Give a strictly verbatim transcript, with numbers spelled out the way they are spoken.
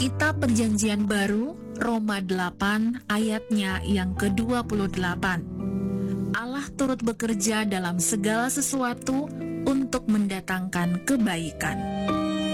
Kitab Perjanjian Baru, Roma delapan ayatnya yang ke dua puluh delapan. Allah turut bekerja dalam segala sesuatu untuk mendatangkan kebaikan.